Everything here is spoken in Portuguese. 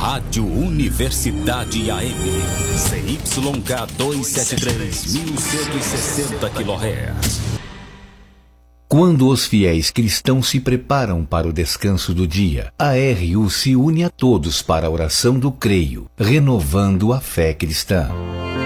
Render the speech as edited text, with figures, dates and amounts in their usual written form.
Rádio Universidade AM, CYK 273, 1160 kHz. Quando os fiéis cristãos se preparam para o descanso do dia, a RU se une a todos para a oração do creio, renovando a fé cristã.